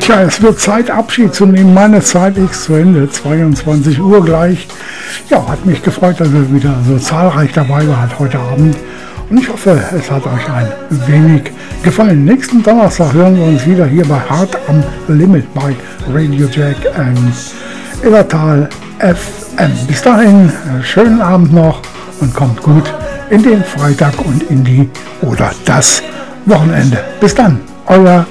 Tja, es wird Zeit, Abschied zu nehmen. Meine Zeit ist zu Ende, 22 Uhr gleich. Ja, hat mich gefreut, dass ihr wieder so zahlreich dabei wart heute Abend. Und ich hoffe, es hat euch ein wenig gefallen. Nächsten Donnerstag hören wir uns wieder hier bei Hard am Limit bei Radio Jack und Illertal FM. Bis dahin, schönen Abend noch und kommt gut in den Freitag und in die oder das Wochenende. Bis dann, euer